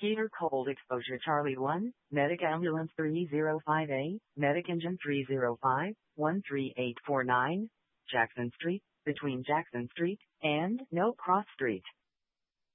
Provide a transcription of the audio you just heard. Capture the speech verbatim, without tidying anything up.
Heater cold exposure Charlie one, Medic Ambulance three zero five A, Medic Engine three zero five, one three eight four nine, Jackson Street, between Jackson Street and No Cross Street.